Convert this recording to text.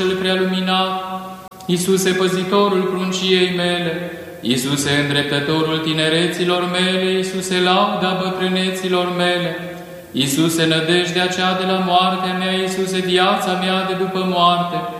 cel prealuminat, Iisuse, păzitorul prunciei mele, Iisuse, îndreptătorul tinereților mele, Iisuse, lauda bătrâneților mele, Iisuse, nădejdea cea de la moartea mea, Iisuse, viața mea de după moarte,